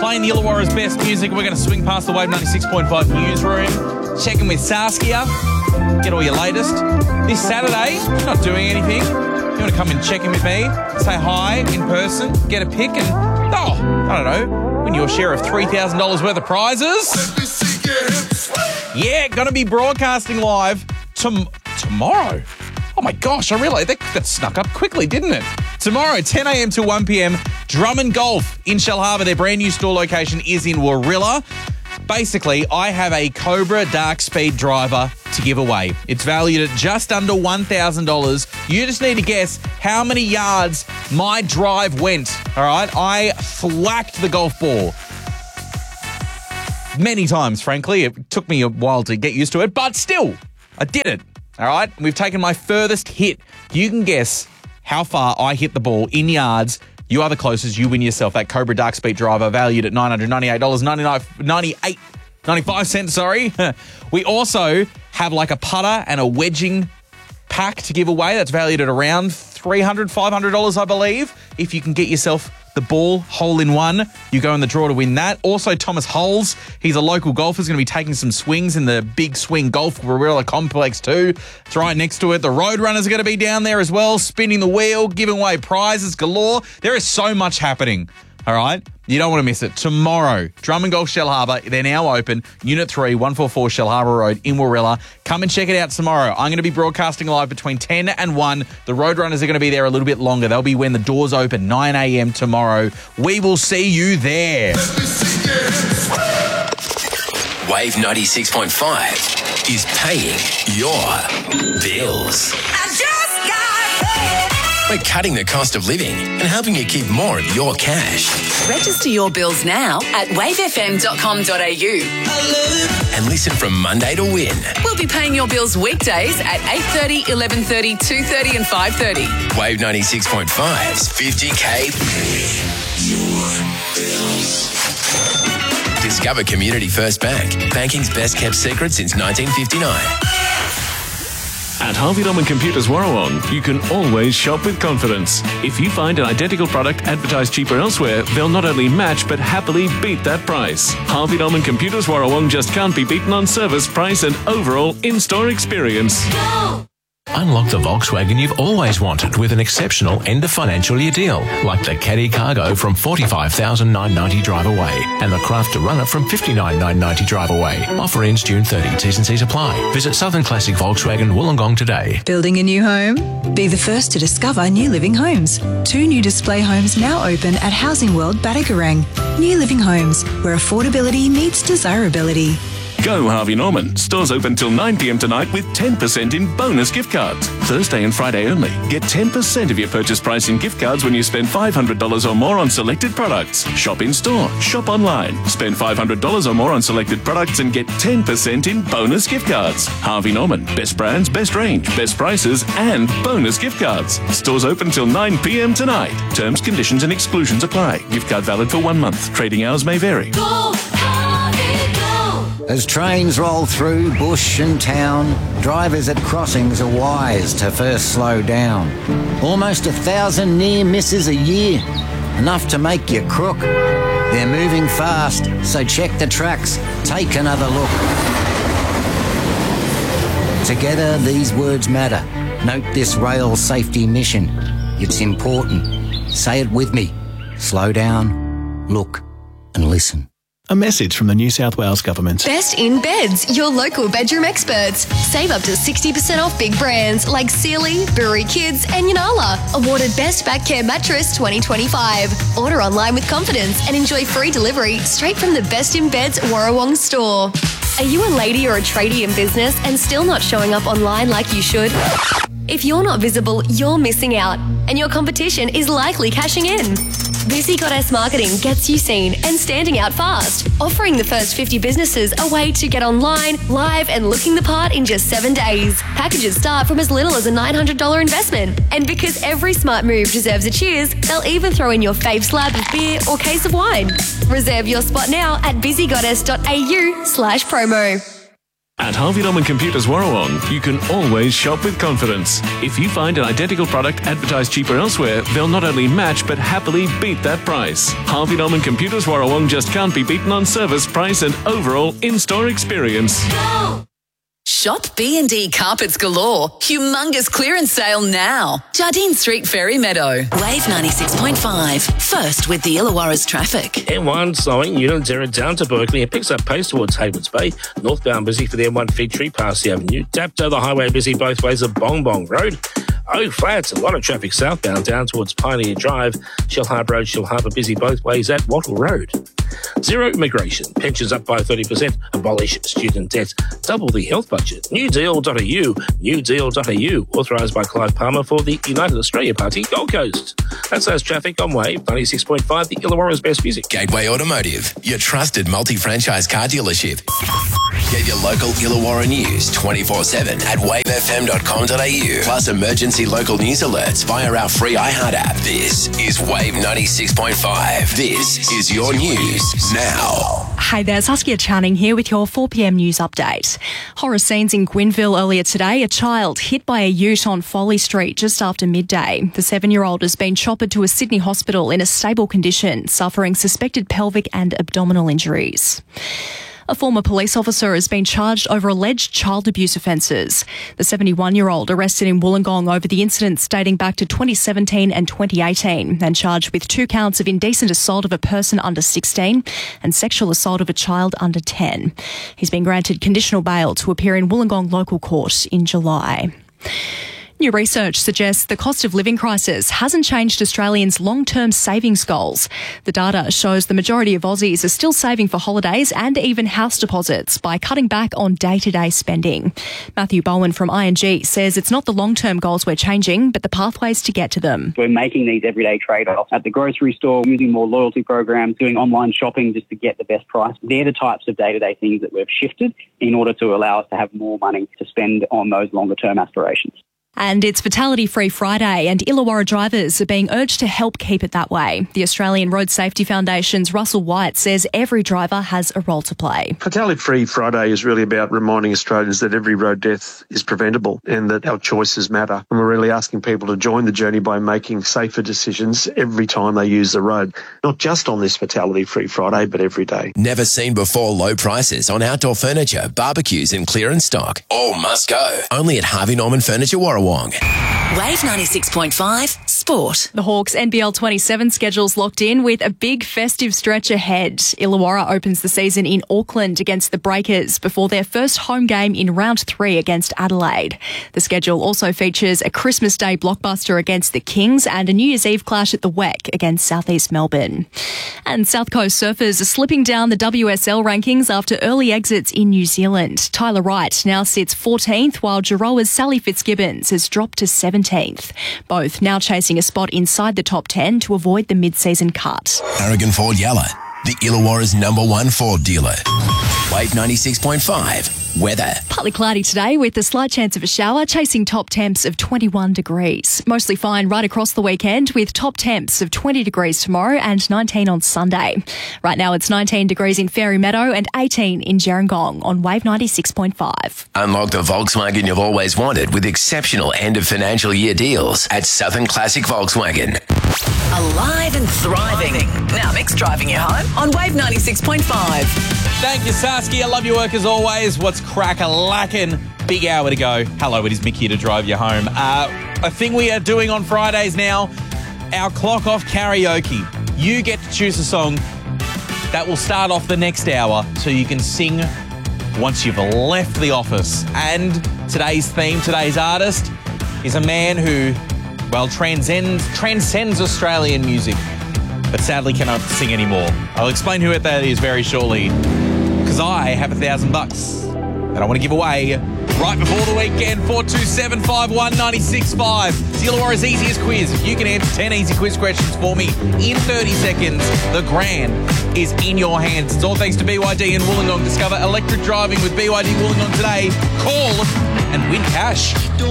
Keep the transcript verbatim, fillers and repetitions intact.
playing the Illawarra's best music. We're going to swing past the Wave ninety-six point five newsroom, check in with Saskia, get all your latest. This Saturday, you're not doing anything. You want to come and check in with me, say hi in person, get a pic and, oh, I don't know, win your share of three thousand dollars worth of prizes. Yeah, going to be broadcasting live tom- tomorrow. Oh my gosh, I realised that, that snuck up quickly, didn't it? Tomorrow, ten a.m. to one p.m, Drummond Golf in Shellharbour. Their brand new store location is in Warilla. Basically, I have a Cobra Dark Speed driver to give away. It's valued at just under one thousand dollars. You just need to guess how many yards my drive went, all right? I thwacked the golf ball many times, frankly. It took me a while to get used to it, but still, I did it, all right? We've taken my furthest hit. You can guess how far I hit the ball in yards. You are the closest. You win yourself that Cobra Dark Speed driver valued at nine hundred ninety-eight dollars and ninety-eight cents, sorry. We also have like a putter and a wedging pack to give away. That's valued at around three hundred dollars, five hundred dollars, I believe. If you can get yourself the ball hole in one, you go in the draw to win that. Also, Thomas Holes, he's a local golfer, is going to be taking some swings in the Big Swing Golf Warilla Complex too. It's right next to it. The Roadrunners are going to be down there as well, spinning the wheel, giving away prizes galore. There is so much happening, all right? You don't want to miss it. Tomorrow, Drummond Golf Shellharbour, they're now open. Unit three, one forty-four Shellharbour Road in Warilla. Come and check it out tomorrow. I'm going to be broadcasting live between ten and one. The Roadrunners are going to be there a little bit longer. They'll be when the doors open, nine a.m. tomorrow. We will see you there. Wave ninety-six point five is paying your bills. I just got paid. We're cutting the cost of living and helping you keep more of your cash. Register your bills now at wave f m dot com dot a u. And listen from Monday to win. We'll be paying your bills weekdays at eight thirty, eleven thirty, two thirty and five thirty. Wave ninety-six point five's fifty K. Discover Community First Bank, banking's best kept secret since nineteen fifty-nine. At Harvey Norman Computers Warrawong, you can always shop with confidence. If you find an identical product advertised cheaper elsewhere, they'll not only match but happily beat that price. Harvey Norman Computers Warrawong just can't be beaten on service, price and overall in-store experience. Go! Unlock the Volkswagen you've always wanted with an exceptional end-of-financial year deal, like the Caddy Cargo from forty-five thousand nine hundred ninety drive away and the Crafter Runner from fifty-nine thousand nine hundred ninety drive away. Offer ends June thirtieth. T's and C's apply. Visit Southern Classic Volkswagen Wollongong today. Building a new home? Be the first to discover New Living Homes. Two new display homes now open at Housing World Battigarang. New Living Homes, where affordability meets desirability. Go Harvey Norman. Stores open till nine p.m. tonight with ten percent in bonus gift cards. Thursday and Friday only. Get ten percent of your purchase price in gift cards when you spend five hundred dollars or more on selected products. Shop in store. Shop online. Spend five hundred dollars or more on selected products and get ten percent in bonus gift cards. Harvey Norman. Best brands, best range, best prices and bonus gift cards. Stores open till nine p.m. tonight. Terms, conditions and exclusions apply. Gift card valid for one month. Trading hours may vary. Go! As trains roll through bush and town, drivers at crossings are wise to first slow down. Almost a thousand near misses a year, enough to make you crook. They're moving fast, so check the tracks, take another look. Together these words matter. Note this rail safety mission. It's important. Say it with me. Slow down, look and listen. A message from the New South Wales Government. Best in Beds, your local bedroom experts. Save up to sixty percent off big brands like Sealy, Brewery Kids and Yanala. Awarded Best Back Care Mattress twenty twenty-five. Order online with confidence and enjoy free delivery straight from the Best in Beds Warrawong store. Are you a lady or a tradie in business and still not showing up online like you should? If you're not visible, you're missing out, and your competition is likely cashing in. Busy Goddess Marketing gets you seen and standing out fast, offering the first fifty businesses a way to get online, live and looking the part in just seven days. Packages start from as little as a nine hundred dollars investment. And because every smart move deserves a cheers, they'll even throw in your fave slab of beer or case of wine. Reserve your spot now at busygoddess dot a u slash promo. At Harvey Norman Computers Warrawong, you can always shop with confidence. If you find an identical product advertised cheaper elsewhere, they'll not only match but happily beat that price. Harvey Norman Computers Warrawong just can't be beaten on service, price and overall in-store experience. Go! Shop B and D Carpets Galore. Humongous clearance sale now. Jardine Street, Ferry Meadow. Wave ninety-six point five. First with the Illawarra's traffic. M one slowing, Unanderra down to Berkeley. It picks up pace towards Haywards Bay. Northbound busy for the M one Fig Tree past the avenue. Dapto, the highway busy both ways of Bong Bong Road. Oak Flats, a lot of traffic southbound down towards Pioneer Drive. Shell Harbour Road, Shell Harbour busy both ways at Wattle Road. Zero immigration. Pensions up by thirty percent. Abolish student debt. Double the health budget. New Deal dot a u. New Deal dot a u. Authorised by Clive Palmer for the United Australia Party, Gold Coast. That's those traffic on Wave ninety-six point five, the Illawarra's best music. Gateway Automotive, your trusted multi-franchise car dealership. Get your local Illawarra news twenty-four seven at wave f m dot com dot a u. Plus emergency local news alerts via our free iHeart app. This is Wave ninety-six point five. This is your news now. Hey there, Saskia Channing here with your four p m news update. Horror scenes in Gwynville earlier today. A child hit by a ute on Foley Street just after midday. The seven-year-old has been choppered to a Sydney hospital in a stable condition, suffering suspected pelvic and abdominal injuries. A former police officer has been charged over alleged child abuse offences. The seventy-one-year-old arrested in Wollongong over the incidents dating back to twenty seventeen and twenty eighteen and charged with two counts of indecent assault of a person under sixteen and sexual assault of a child under ten. He's been granted conditional bail to appear in Wollongong local court in July. New research suggests the cost of living crisis hasn't changed Australians' long-term savings goals. The data shows the majority of Aussies are still saving for holidays and even house deposits by cutting back on day-to-day spending. Matthew Bowen from I N G says it's not the long-term goals we're changing, but the pathways to get to them. We're making these everyday trade-offs at the grocery store, using more loyalty programs, doing online shopping just to get the best price. They're the types of day-to-day things that we've shifted in order to allow us to have more money to spend on those longer-term aspirations. And it's Fatality Free Friday, and Illawarra drivers are being urged to help keep it that way. The Australian Road Safety Foundation's Russell White says every driver has a role to play. Fatality Free Friday is really about reminding Australians that every road death is preventable and that our choices matter. And we're really asking people to join the journey by making safer decisions every time they use the road, not just on this Fatality Free Friday, but every day. Never seen before low prices on outdoor furniture, barbecues and clearance stock. All must go. Only at Harvey Norman Furniture Warrawong. Wave ninety-six point five Sport. The Hawks N B L twenty-seven schedule's locked in with a big festive stretch ahead. Illawarra opens the season in Auckland against the Breakers before their first home game in round three against Adelaide. The schedule also features a Christmas Day blockbuster against the Kings and a New Year's Eve clash at the W E C against South East Melbourne. And South Coast surfers are slipping down the W S L rankings after early exits in New Zealand. Tyler Wright now sits fourteenth, while Giroa's Sally Fitzgibbons has dropped to seventeenth. Both now chasing a spot inside the top ten to avoid the mid-season cut. Aragon Ford Yalla, the Illawarra's number one Ford dealer. Wave ninety-six point five. Weather. Partly cloudy today with a slight chance of a shower, chasing top temps of twenty-one degrees. Mostly fine right across the weekend with top temps of twenty degrees tomorrow and nineteen on Sunday. Right now it's nineteen degrees in Fairy Meadow and eighteen in Gerringong on Wave ninety-six point five. Unlock the Volkswagen you've always wanted with exceptional end of financial year deals at Southern Classic Volkswagen. Alive and thriving. Now Mick's driving you home on Wave ninety-six point five. Thank you, Saskia. Love your work as always. What's crack-a-lackin'? Big hour to go. Hello, it is Mick here to drive you home. Uh, a thing we are doing on Fridays now, our clock off karaoke. You get to choose a song that will start off the next hour so you can sing once you've left the office. And today's theme, today's artist, is a man who, well, transcends, transcends Australian music, but sadly cannot sing anymore. I'll explain who that is very shortly, because I have a thousand bucks that I want to give away right before the weekend. Four two seven five one nine six five. It's Illawarra's easiest quiz. If you can answer ten easy quiz questions for me in thirty seconds, the grand is in your hands. It's all thanks to B Y D and Wollongong. Discover electric driving with B Y D Wollongong today. Call and win cash.